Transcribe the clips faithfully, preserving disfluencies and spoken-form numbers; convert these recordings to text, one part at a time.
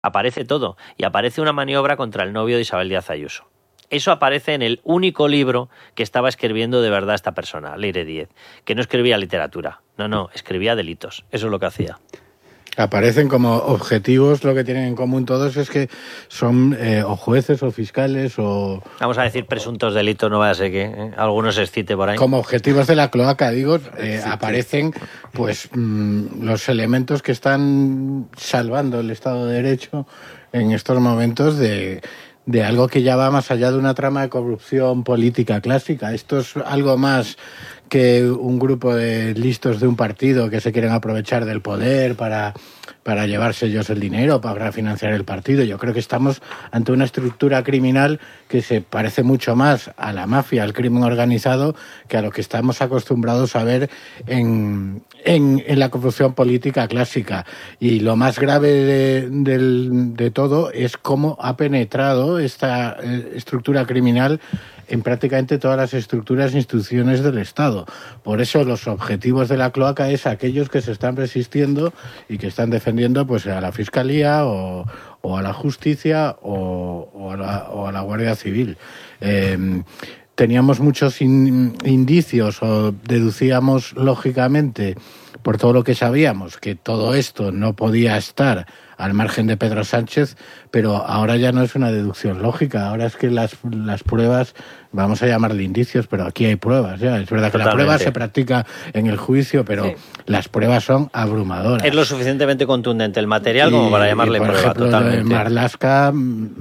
Aparece todo. Y aparece una maniobra contra el novio de Isabel Díaz Ayuso. Eso aparece en el único libro que estaba escribiendo de verdad esta persona, Leire Díez, que no escribía literatura. No, no, escribía delitos. Eso es lo que hacía. Aparecen como objetivos, lo que tienen en común todos es que son eh, o jueces o fiscales o... Vamos a decir presuntos delitos, no vaya a ser que ¿eh? algunos se excite por ahí. Como objetivos de la cloaca, digo, eh, sí, aparecen pues mmm, los elementos que están salvando el Estado de Derecho en estos momentos de... de algo que ya va más allá de una trama de corrupción política clásica. Esto es algo más que un grupo de listos de un partido que se quieren aprovechar del poder para, para llevarse ellos el dinero, para financiar el partido. Yo creo que estamos ante una estructura criminal que se parece mucho más a la mafia, al crimen organizado, que a lo que estamos acostumbrados a ver en, en, en la corrupción política clásica. Y lo más grave de, de, de todo es cómo ha penetrado esta estructura criminal en prácticamente todas las estructuras e instituciones del Estado. Por eso los objetivos de la cloaca es aquellos que se están resistiendo y que están defendiendo pues a la Fiscalía o, o a la Justicia o, o, a la, o a la Guardia Civil. Eh, teníamos muchos in, indicios o deducíamos lógicamente por todo lo que sabíamos que todo esto no podía estar al margen de Pedro Sánchez, pero ahora ya no es una deducción lógica, ahora es que las, las pruebas, vamos a llamarle indicios, pero aquí hay pruebas, ya. Es verdad que Totalmente. La prueba se practica en el juicio, pero sí. Las pruebas son abrumadoras. Es lo suficientemente contundente el material y, como para llamarle y por prueba. Ejemplo, totalmente. Marlaska,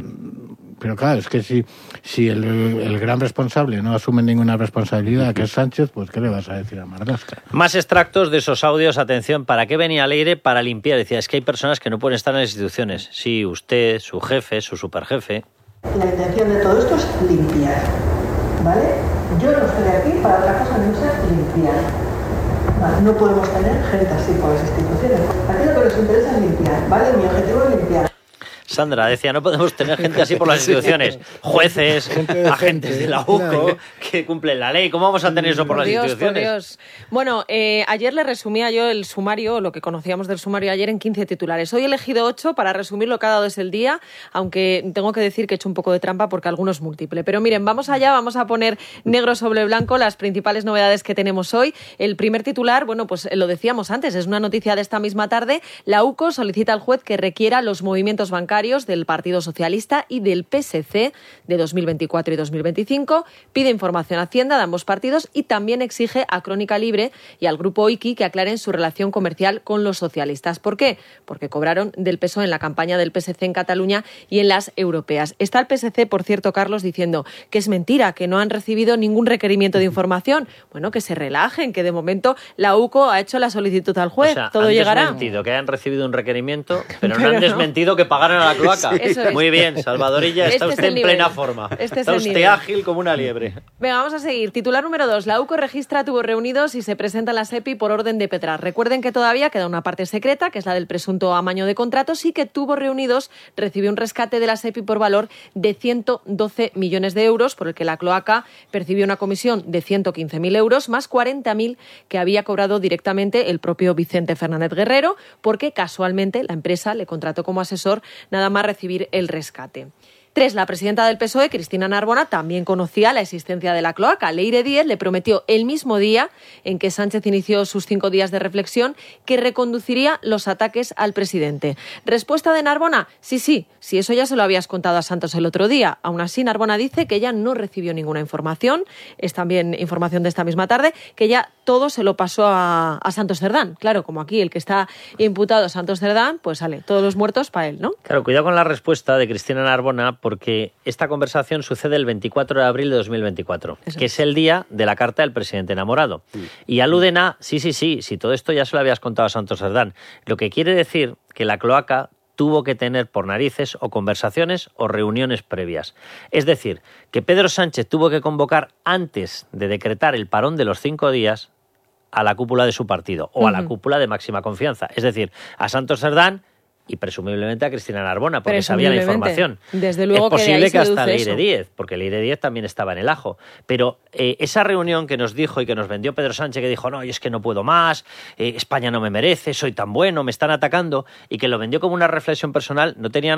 pero claro, es que si, si el, el gran responsable no asume ninguna responsabilidad, que es Sánchez, pues ¿qué le vas a decir a Marlaska? Más extractos de esos audios, atención, ¿para qué venía Leire? Para limpiar. Decía, es que hay personas que no pueden estar en las instituciones. Sí, usted, su jefe, su superjefe. La intención de todo esto es limpiar, ¿vale? Yo no estoy aquí para otra cosa que no sea limpiar. Vale, no podemos tener gente así por las instituciones. Aquí lo que nos interesa es limpiar, ¿vale? Mi objetivo es limpiar. Sandra decía, no podemos tener gente así por las instituciones. Jueces, de agentes gente, de la U C O, claro, que cumplen la ley. ¿Cómo vamos a tener eso por las Dios, instituciones? Por Dios. Bueno, eh, ayer le resumía yo el sumario, lo que conocíamos del sumario ayer, en quince titulares. Hoy he elegido ocho para resumir lo que ha dado desde el día, aunque tengo que decir que he hecho un poco de trampa porque alguno es múltiple. Pero miren, vamos allá, vamos a poner negro sobre blanco las principales novedades que tenemos hoy. El primer titular, bueno, pues lo decíamos antes, es una noticia de esta misma tarde. La U C O solicita al juez que requiera los movimientos bancarios del Partido Socialista y del P S C de dos mil veinticuatro y dos mil veinticinco, pide información a Hacienda de ambos partidos y también exige a Crónica Libre y al Grupo Oiki que aclaren su relación comercial con los socialistas. ¿Por qué? Porque cobraron del P S O E en la campaña del P S C en Cataluña y en las europeas. Está el P S C, por cierto, Carlos, diciendo que es mentira, que no han recibido ningún requerimiento de información. Bueno, que se relajen, que de momento la U C O ha hecho la solicitud al juez. O sea, todo han llegará. desmentido que hayan recibido un requerimiento, pero, pero no han no. desmentido que pagaran a la cloaca. Eso es. Muy bien, Salvadorilla, está este usted en nivel. plena forma. Este está es usted nivel. ágil como una liebre. Venga, vamos a seguir. Titular número dos. La U C O registra tubos reunidos y se presenta en la SEPI por orden de Petrar. Recuerden que todavía queda una parte secreta, que es la del presunto amaño de contratos, y que Tubos Reunidos recibió un rescate de la SEPI por valor de ciento doce millones de euros, por el que la cloaca percibió una comisión de ciento quince mil euros, más cuarenta mil que había cobrado directamente el propio Vicente Fernández Guerrero, porque casualmente la empresa le contrató como asesor nada más recibir el rescate. Tres, la presidenta del P S O E, Cristina Narbona, también conocía la existencia de la cloaca. Leire Díez le prometió el mismo día en que Sánchez inició sus cinco días de reflexión que reconduciría los ataques al presidente. Respuesta de Narbona, sí, sí, sí, eso ya se lo habías contado a Santos el otro día. Aún así, Narbona dice que ella no recibió ninguna información, es también información de esta misma tarde, que ya todo se lo pasó a, a Santos Cerdán. Claro, como aquí el que está imputado es Santos Cerdán, pues sale, todos los muertos para él, ¿no? Claro, cuidado con la respuesta de Cristina Narbona, porque esta conversación sucede el veinticuatro de abril de dos mil veinticuatro, Eso que es. es el día de la carta del presidente enamorado. Sí. Y aluden a, sí, sí, sí, si todo esto ya se lo habías contado a Santos Cerdán. Lo que quiere decir que la cloaca tuvo que tener por narices o conversaciones o reuniones previas. Es decir, que Pedro Sánchez tuvo que convocar antes de decretar el parón de los cinco días a la cúpula de su partido o uh-huh. a la cúpula de máxima confianza. Es decir, a Santos Cerdán y presumiblemente a Cristina Narbona, porque sabía la información. Desde luego es posible que, que hasta Leire Leire Díez, porque Leire Díez también estaba en el ajo. Pero eh, esa reunión que nos dijo y que nos vendió Pedro Sánchez, que dijo, no, y es que no puedo más, eh, España no me merece, soy tan bueno, me están atacando, y que lo vendió como una reflexión personal, no tenía